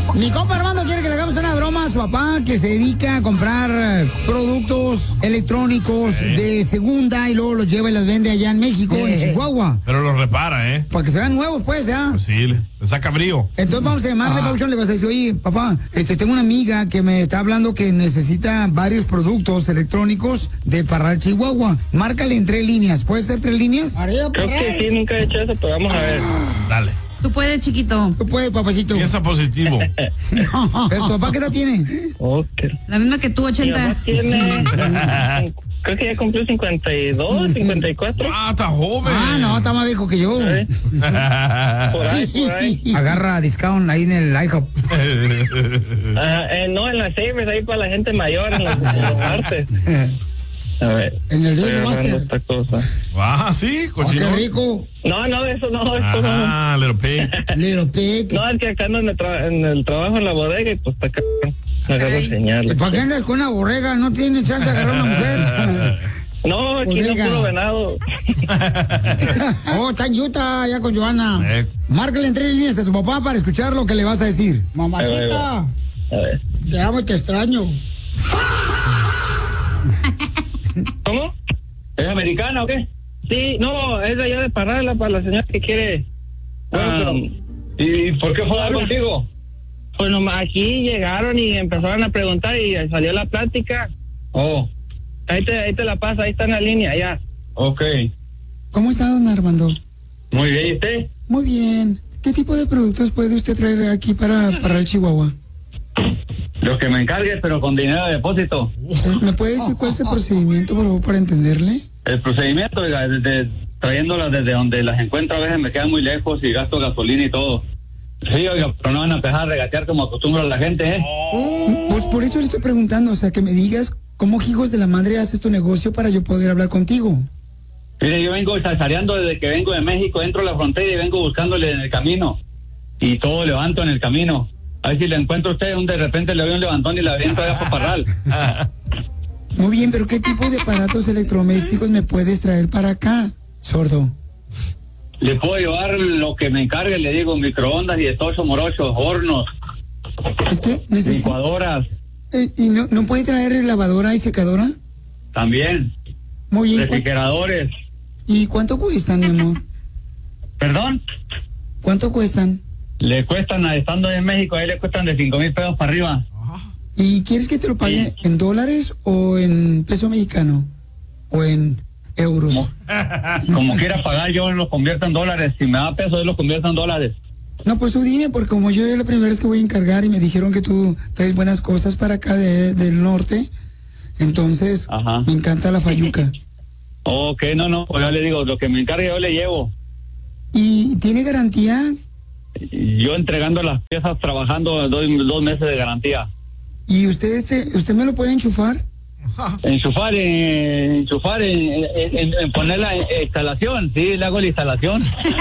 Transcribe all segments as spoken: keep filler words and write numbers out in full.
Mi compa Armando quiere que le hagamos una broma a su papá que se dedica a comprar productos electrónicos sí. de segunda y luego los lleva y los vende allá en México, sí. en Chihuahua. Pero los repara, ¿eh? Para que se vean nuevos, pues, ¿ya? Pues sí, le, le saca brío. Entonces vamos a llamarle, Pauchón, le vas a decir, oye, papá, este, tengo una amiga que me está hablando que necesita varios productos electrónicos de Parral, Chihuahua. Márcale en tres líneas. ¿Puede ser tres líneas? Creo que sí, nunca he hecho eso, pero vamos a ver. Dale. Tú puedes, chiquito. Tú puedes, papacito. Piensa positivo. ¿Pero tu papá qué edad tiene? Okay. La misma que tú, ochenta. Mi papá tiene... creo que ya cumplió cincuenta y dos, cincuenta y cuatro. Ah, está joven. Ah, no, está más viejo que yo. ¿Eh? Por ahí, por ahí. Agarra discount ahí en el IHOP. Uh, eh, no, en las Savers, ahí para la gente mayor, en los, en los martes. A ver. En el Daily Master. Esta cosa. Ah, sí, cochino. Oh, qué rico. No, no, eso no, eso ah, no. Little Pig. Little Pig. No, es que acá ando en el, tra- en el trabajo en la bodega y pues está acá. Me agarro señales. ¿Para qué andas con una borrega? No tiene chance de agarrar una mujer. No, aquí bodega. No puro venado. Oh, está en Utah, ya con Joana. Eh. Márcale en tres líneas a tu papá para escuchar lo que le vas a decir. Mamachita. A ver. Te amo y te extraño. ¿Cómo? ¿Es americana o qué? Sí, no, es de allá de Parral, para la señora que quiere. Bueno, um, pero, ¿y por qué fue a hablar contigo? Pues nomás aquí llegaron y empezaron a preguntar y salió la plática. Oh. Ahí te, ahí te la pasa, ahí está en la línea, ya. Ok. ¿Cómo está, don Armando? Muy bien, ¿y usted? Muy bien. ¿Qué tipo de productos puede usted traer aquí para, para el Chihuahua? Los que me encargue, pero con dinero de depósito. ¿Me puede decir cuál es el procedimiento, por favor, para entenderle? El procedimiento, oiga, desde, trayéndolas desde donde las encuentro a veces me quedan muy lejos y gasto gasolina y todo. Sí, oiga, pero no van a empezar a regatear como acostumbra la gente, ¿eh? Oh. Pues por eso le estoy preguntando, o sea, que me digas cómo hijos de la madre haces tu negocio para yo poder hablar contigo. Mire, yo vengo salsareando desde que vengo de México, entro a la frontera y vengo buscándole en el camino. Y todo levanto en el camino. A ver si le encuentro a usted, un de repente le doy un levantón y la aviento allá por Parral. Muy bien, pero ¿qué tipo de aparatos electrodomésticos me puedes traer para acá, sordo? Le puedo llevar lo que me encargue, le digo, microondas y estocho morochos, hornos. Es que necesito... Licuadoras. Eh, ¿Y no, no puede traer lavadora y secadora? También. Muy bien. Refrigeradores. ¿Y cuánto cuestan, mi amor? ¿Perdón? ¿Cuánto cuestan? Le cuestan, estando en México, ahí le cuestan de cinco mil pesos para arriba. ¿Y quieres que te lo pague sí. en dólares o en peso mexicano? ¿O en euros? Como, como quiera pagar, yo lo convierto en dólares. Si me da pesos, yo lo convierto en dólares. No, pues tú dime, porque como yo es la primera vez que voy a encargar y me dijeron que tú traes buenas cosas para acá de, del norte, entonces Ajá. me encanta la fayuca. Ok, no, no, pues yo le digo, lo que me encargue yo le llevo. ¿Y tiene garantía? Yo entregando las piezas, trabajando dos, dos meses de garantía. ¿Y usted este, usted me lo puede enchufar? Enchufar, en, enchufar, en, en, en poner la instalación, sí, le hago la instalación.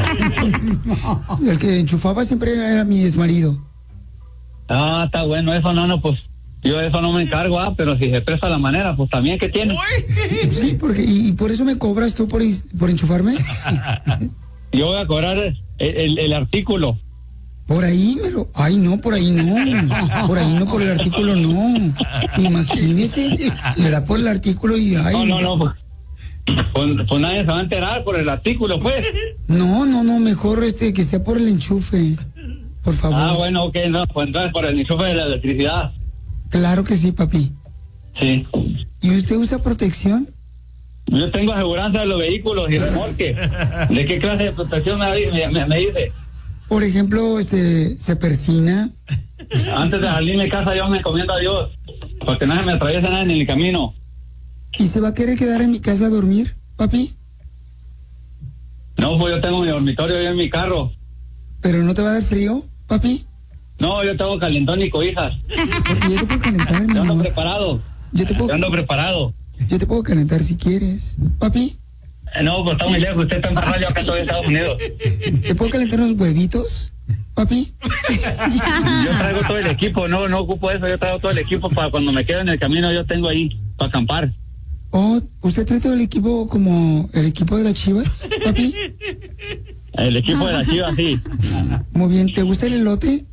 El que enchufaba siempre era mi exmarido. Ah, está bueno, eso no, no, pues yo de eso no me encargo, ah, pero si se presta la manera, pues también que tiene. Sí, porque y, y por eso me cobras tú por, por enchufarme. Yo voy a cobrar el, el, el artículo. Por ahí me lo... Ay, no, por ahí no. Por ahí no, por el artículo no. Imagínese, le da por el artículo y ay. No, no, no, pues, pues, pues nadie se va a enterar por el artículo, pues. No, no, no, mejor este que sea por el enchufe, por favor. Ah, bueno, ok, no, pues entonces por el enchufe de la electricidad. Claro que sí, papi. Sí. ¿Y usted usa protección? Yo tengo aseguranza de los vehículos y remolque. ¿De qué clase de protección me, me, me dice? Por ejemplo, este, se persina. Antes de salirme de casa yo me encomiendo a Dios, porque no se me atraviesa nada en el camino. ¿Y se va a querer quedar en mi casa a dormir, papi? No, pues yo tengo mi dormitorio ahí en mi carro. ¿Pero no te va a dar frío, papi? No, yo tengo calentón y cobijas. Porque yo te puedo calentar, mi Yo ando amor. preparado. Yo te puedo... Yo ando preparado. Yo te puedo calentar si quieres, papi. No, pues está muy lejos, usted está en Parral, yo acá estoy en Estados Unidos. ¿Te puedo calentar unos huevitos, papi? Yo traigo todo el equipo, no, no ocupo eso, yo traigo todo el equipo para cuando me quedo en el camino, yo tengo ahí, para acampar. Oh, ¿usted trae todo el equipo como el equipo de las Chivas, papi? El equipo de las Chivas, sí. Muy bien, ¿te gusta el elote?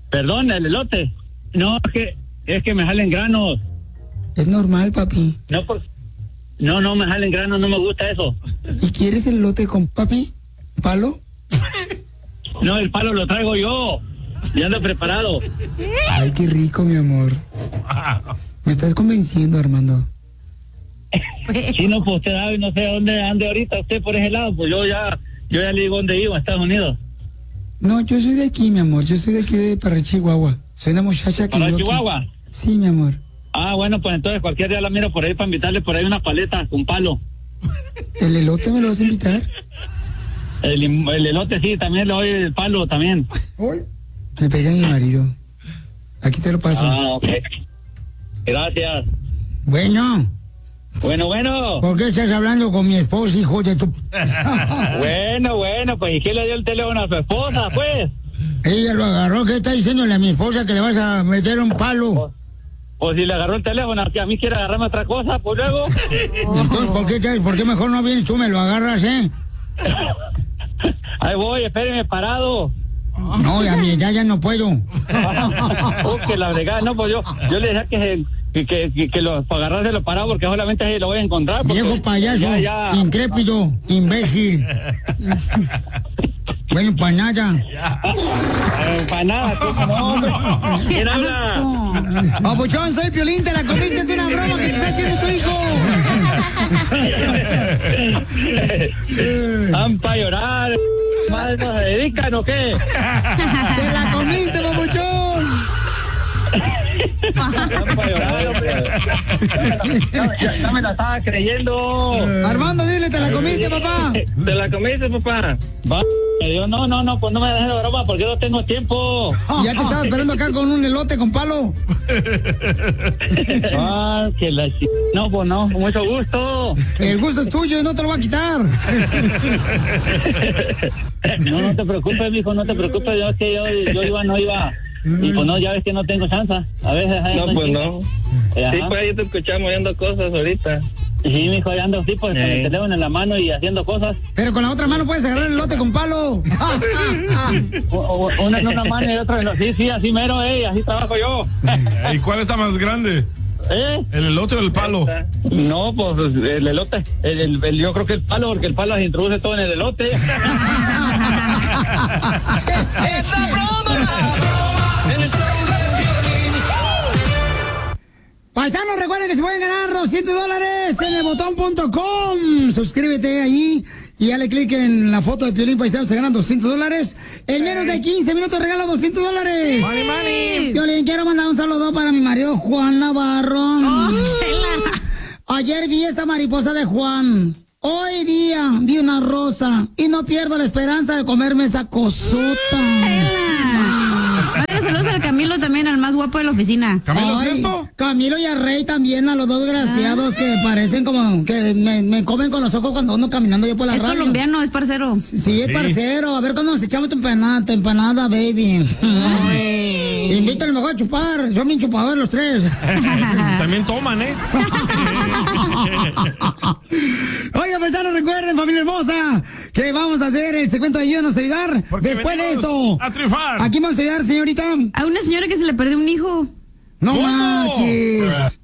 Perdón, el elote. No, es que, es que me salen granos. Es normal, papi. No, por, no, no me salen granos, no me gusta eso. ¿Y quieres el elote con papi? ¿Palo? No, el palo lo traigo yo. Ya ando preparado. Ay, qué rico, mi amor. Me estás convenciendo, Armando. Si no, pues usted sabe, no sé dónde ande ahorita usted por ese lado, pues yo ya, yo ya le digo dónde iba, a Estados Unidos. No, yo soy de aquí, mi amor. Yo soy de aquí de Parral, Chihuahua. Soy una muchacha que ¿Para vivo aquí. Chihuahua? Sí, mi amor. Ah, bueno, pues entonces cualquier día la miro por ahí para invitarle por ahí una paleta con palo. ¿El elote me lo vas a invitar? El, el elote sí, también le doy el palo también. Me pega mi marido. Aquí te lo paso. Ah, ok. Gracias. Bueno. Bueno, bueno. ¿Por qué estás hablando con mi esposa, hijo de tu...? Bueno, bueno, pues ¿y qué le dio el teléfono a su esposa, pues? Ella lo agarró. ¿Qué está diciéndole a mi esposa que le vas a meter un palo? Pues si le agarró el teléfono, que a mí quiere agarrarme otra cosa, pues luego. Entonces, ¿por qué, te- ¿por qué mejor no vienes tú, me lo agarras, eh? Ahí voy, espéreme parado. No, a mi edad ya no puedo. Oh, que la bregada, no, pues yo, yo le decía que, se- que, que, que, que lo, para agarrárselo parado, porque solamente ahí lo voy a encontrar. porque Viejo payaso, ya, ya. incrépido, imbécil. Bueno, para nada. Eh, para nada, pues, no, hombre. ¿Quién habla? Papuchón, soy Piolín, te la comiste, es una broma que te está haciendo tu hijo. ¿Van para llorar? ¿Más no se dedican o qué? Te la comiste, papuchón. ¿Van para llorar, hombre? Ya, ya, ya me la estaba creyendo. Armando, dile, te la comiste, papá. ¿Te la comiste, papá? Va. Yo, no, no, no, pues no me dejes de broma porque yo no tengo tiempo. Ya te estaba esperando acá con un elote con palo. Ah, que la ch... No, pues no, con mucho gusto. El gusto es tuyo y no te lo voy a quitar. No, no te preocupes, mijo, no te preocupes. Yo es que yo, yo iba, no iba. Y pues no, ya ves que no tengo chance. A veces ahí No, ando pues en no. chinga. Sí, Ajá. pues ahí te escuchamos viendo cosas ahorita. Sí, mijo, ya ando así, pues con Ey. el teléfono en la mano y haciendo cosas. Pero con la otra mano puedes agarrar el elote con palo. O- o- Una en una mano y otra en la... Sí, sí, así mero, eh, así trabajo yo. ¿Y cuál está más grande? ¿Eh? ¿El elote o el palo? No, pues el elote. El, el- el- yo creo que el palo, porque el palo se introduce todo en el elote. Paisanos, recuerden que se pueden ganar doscientos dólares en el botón punto com. Suscríbete ahí y dale clic en la foto de Piolín Paisano. Se ganan doscientos dólares. En menos de quince minutos regalo doscientos dólares. Money, money. Piolín, quiero mandar un saludo para mi marido Juan Navarro. Oh, chela. Ayer vi esa mariposa de Juan. Hoy día vi una rosa y no pierdo la esperanza de comerme esa cosota. Madre, saludos al Camilo también, al más guapo de la oficina. ¿Camilo Ay, Sesto? Camilo y a Rey también, a los dos desgraciados que parecen como que me, me comen con los ojos cuando ando caminando yo por la Es radio. colombiano, es parcero. Sí, es parcero. A ver cuándo nos echamos tu empanada, tu empanada, baby. Invítale mejor a chupar. Son bien chupadores los tres. También toman, ¿eh? Oiga, paisanos, recuerden, familia hermosa, que vamos a hacer el segmento de Ayúdanos a ayudar. Porque Después de venimos esto, a triunfar. ¿a quién vamos a ayudar, señorita? A una señora que se le perdió un hijo. No ¿Cómo? marches.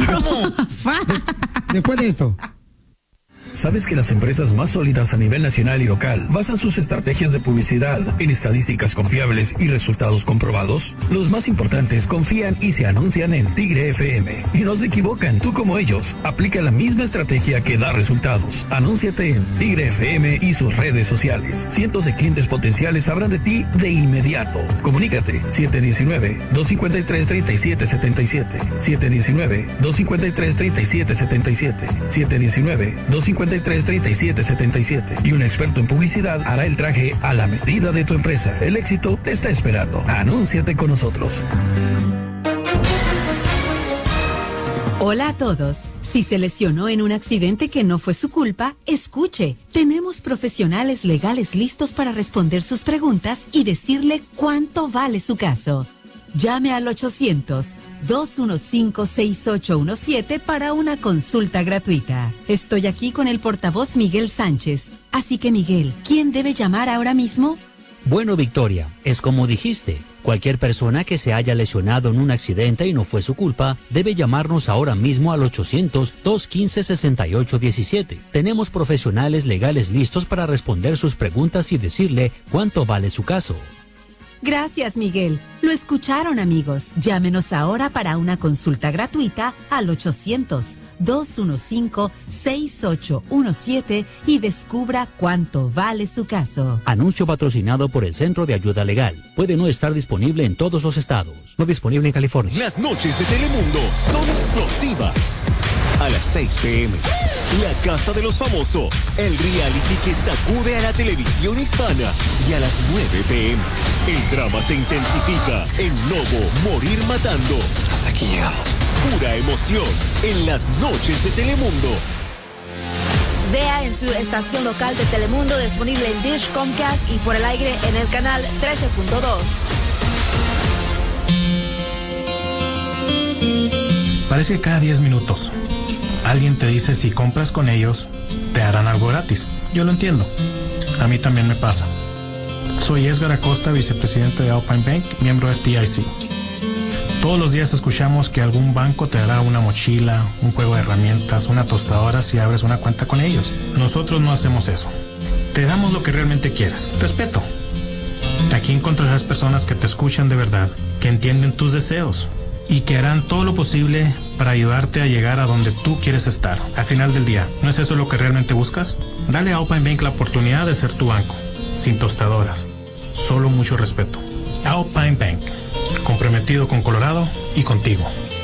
Después de esto. ¿Sabes que las empresas más sólidas a nivel nacional y local basan sus estrategias de publicidad en estadísticas confiables y resultados comprobados? Los más importantes confían y se anuncian en Tigre F M. Y no se equivocan, tú como ellos, aplica la misma estrategia que da resultados. Anúnciate en Tigre F M y sus redes sociales. Cientos de clientes potenciales sabrán de ti de inmediato. Comunícate siete uno nueve, dos cinco tres, tres siete siete siete, siete uno nueve, dos cinco tres, tres siete siete siete, siete uno nueve, dos cinco tres, tres siete siete siete y un experto en publicidad hará el traje a la medida de tu empresa. El éxito te está esperando. Anúnciate con nosotros. Hola a todos. Si se lesionó en un accidente que no fue su culpa, escuche. Tenemos profesionales legales listos para responder sus preguntas y decirle cuánto vale su caso. Llame al ochocientos, dos uno cinco, seis ocho uno siete para una consulta gratuita. Estoy aquí con el portavoz Miguel Sánchez. Así que Miguel, ¿quién debe llamar ahora mismo? Bueno, Victoria, es como dijiste. Cualquier persona que se haya lesionado en un accidente y no fue su culpa, debe llamarnos ahora mismo al ochocientos, dos uno cinco, seis ocho uno siete. Tenemos profesionales legales listos para responder sus preguntas y decirle cuánto vale su caso. Gracias, Miguel. Lo escucharon, amigos. Llámenos ahora para una consulta gratuita al ochocientos, dos uno cinco, seis ocho uno siete y descubra cuánto vale su caso. Anuncio patrocinado por el Centro de Ayuda Legal. Puede no estar disponible en todos los estados. No disponible en California. Las noches de Telemundo son explosivas. A las seis pe eme, La Casa de los Famosos, el reality que sacude a la televisión hispana. Y a las nueve pe eme, el drama se intensifica en Lobo, Morir Matando. Hasta aquí llegamos. Pura emoción en las noches de Telemundo. Vea en su estación local de Telemundo, disponible en Dish, Comcast y por el aire en el canal trece punto dos. Parece que cada diez minutos alguien te dice si compras con ellos, te harán algo gratis. Yo lo entiendo. A mí también me pasa. Soy Edgar Acosta, vicepresidente de Alpine Bank, miembro de F D I C. Todos los días escuchamos que algún banco te dará una mochila, un juego de herramientas, una tostadora si abres una cuenta con ellos. Nosotros no hacemos eso. Te damos lo que realmente quieres. Respeto. Aquí encontrarás personas que te escuchan de verdad, que entienden tus deseos y que harán todo lo posible para ayudarte a llegar a donde tú quieres estar. Al final del día, ¿no es eso lo que realmente buscas? Dale a Alpine Bank la oportunidad de ser tu banco, sin tostadoras, solo mucho respeto. Alpine Bank, comprometido con Colorado y contigo.